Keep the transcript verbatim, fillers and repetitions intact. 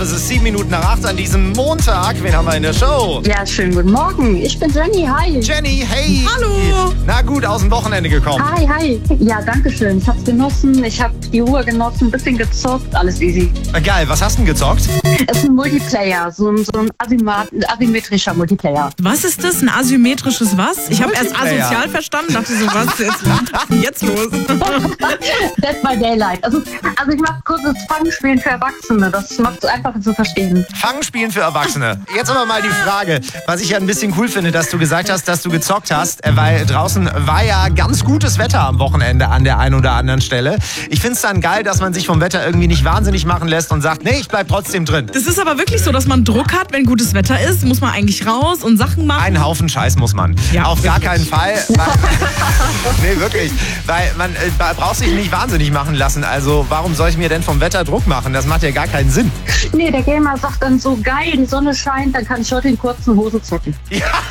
Es ist sieben Minuten nach acht an diesem Montag. Wen haben wir in der Show? Ja, schönen guten Morgen. Ich bin Jenny. Hi. Jenny, hey. Hallo. Na gut, aus dem Wochenende gekommen. Hi, hi. Ja, danke schön. Ich hab's genossen. Ich hab die Ruhe genossen, ein bisschen gezockt. Alles easy. Geil, was hast du denn gezockt? Es ist ein Multiplayer, so ein, so ein asymma- asymmetrischer Multiplayer. Was ist das? Ein asymmetrisches was? Ich habe erst Multiplayer. asozial verstanden, dachte so, was ist jetzt, jetzt los? Dead by Daylight. Also, also ich mach kurzes Fangspielen für Erwachsene. Das macht es einfacher zu verstehen. Fangspielen für Erwachsene. Jetzt aber mal die Frage, was ich ja ein bisschen cool finde, dass du gesagt hast, dass du gezockt hast, äh, weil draußen war ja ganz gutes Wetter am Wochenende an der einen oder anderen Stelle. Ich finde es dann geil, dass man sich vom Wetter irgendwie nicht wahnsinnig machen lässt und sagt, nee, ich bleib trotzdem drin. Das ist aber wirklich so, dass man Druck hat, wenn gutes Wetter ist, muss man eigentlich raus und Sachen machen. Einen Haufen Scheiß muss man. Ja, Auf gar wirklich. keinen Fall. Weil, nee, wirklich. Weil man äh, braucht sich nicht wahnsinnig machen lassen. Also warum soll ich mir denn vom Wetter Druck machen? Das macht ja gar keinen Sinn. Nee, der Gamer sagt dann so, geil, die Sonne scheint, dann kann ich heute in kurzen Hosen zocken. Ja,